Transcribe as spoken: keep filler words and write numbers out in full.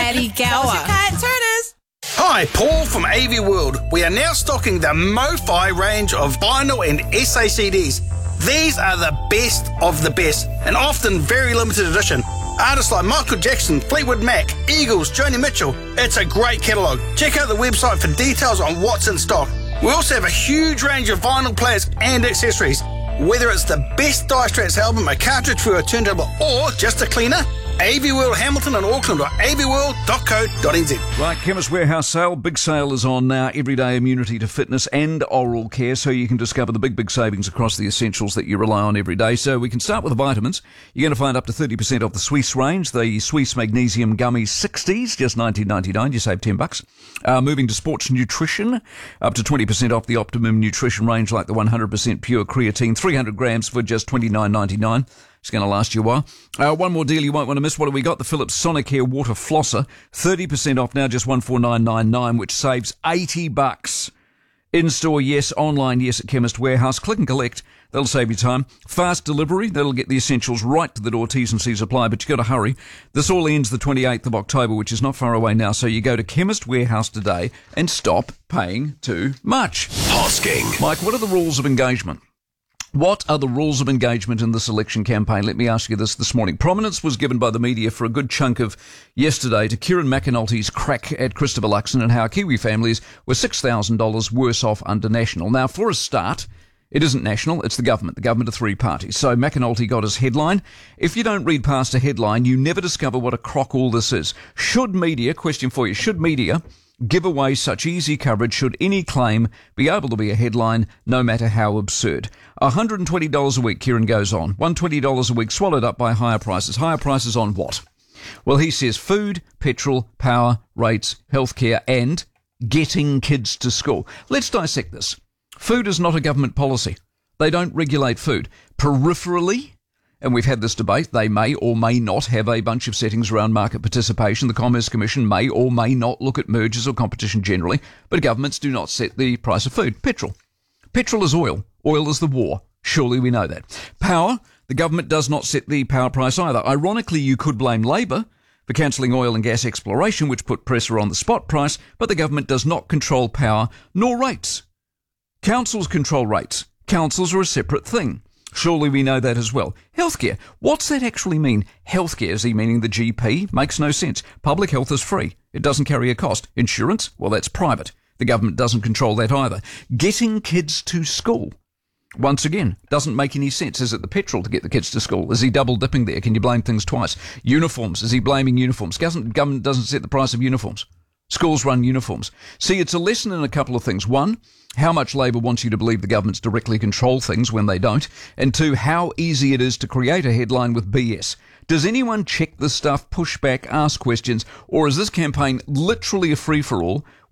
Paddy Gower. Kate Turners. Hi, Paul from A V World. We are now stocking the MoFi range of vinyl and S A C Ds. These are the best of the best and often very limited edition. Artists like Michael Jackson, Fleetwood Mac, Eagles, Joni Mitchell. It's a great catalogue. Check out the website for details on what's in stock. We also have a huge range of vinyl players and accessories. Whether it's the best Dire Straits album, a cartridge for a turntable, or just a cleaner, A V World Hamilton and Auckland or a v world dot co dot n z. Right, Chemist Warehouse sale. Big sale is on now. Everyday immunity to fitness and oral care, so you can discover the big, big savings across the essentials that you rely on every day. So we can start with the vitamins. You're going to find up to thirty percent off the Suisse range. The Suisse Magnesium Gummies sixties, just nineteen ninety-nine. You save ten bucks. Uh, moving to sports nutrition, up to twenty percent off the Optimum Nutrition range, like the one hundred percent pure creatine, three hundred grams for just twenty-nine ninety-nine. It's going to last you a while. Uh, one more deal you won't want to miss. What have we got? The Philips Sonicare Water Flosser. thirty percent off now, just one four nine nine nine, which saves eighty bucks. In-store, yes. Online, yes, at Chemist Warehouse. Click and collect. That'll save you time. Fast delivery. That'll get the essentials right to the door. T's and C's apply, but you got to hurry. This all ends the twenty-eighth of October, which is not far away now. So you go to Chemist Warehouse today and stop paying too much. Hosking. Mike, what are the rules of engagement? What are the rules of engagement in this election campaign? Let me ask you this this morning. Prominence was given by the media for a good chunk of yesterday to Kieran McAnulty's crack at Christopher Luxon and how Kiwi families were six thousand dollars worse off under National. Now, for a start, it isn't National, it's the government, the government of three parties. So McAnulty got his headline. If you don't read past a headline, you never discover what a crock all this is. Should media, question for you, should media give away such easy coverage? Should any claim be able to be a headline, no matter how absurd? one hundred twenty dollars a week, Kieran goes on. one hundred twenty dollars a week swallowed up by higher prices. Higher prices on what? Well, he says food, petrol, power, rates, healthcare, and getting kids to school. Let's dissect this. Food is not a government policy. They don't regulate food. Peripherally, and we've had this debate, they may or may not have a bunch of settings around market participation. The Commerce Commission may or may not look at mergers or competition generally, but governments do not set the price of food. Petrol. Petrol is oil. Oil is the war. Surely we know that. Power. The government does not set the power price either. Ironically, you could blame Labor for cancelling oil and gas exploration, which put pressure on the spot price, but the government does not control power nor rates. Councils control rates. Councils are a separate thing. Surely we know that as well. Healthcare. What's that actually mean? Healthcare, is he meaning the G P? Makes no sense. Public health is free. It doesn't carry a cost. Insurance? Well, that's private. The government doesn't control that either. Getting kids to school. Once again, doesn't make any sense. Is it the petrol to get the kids to school? Is he double dipping there? Can you blame things twice? Uniforms. Is he blaming uniforms? Government government doesn't set the price of uniforms. Schools run uniforms. See, it's a lesson in a couple of things. One, how much Labor wants you to believe the governments directly control things when they don't. And two, how easy it is to create a headline with B S. Does anyone check this stuff, push back, ask questions, or is this campaign literally a free-for-all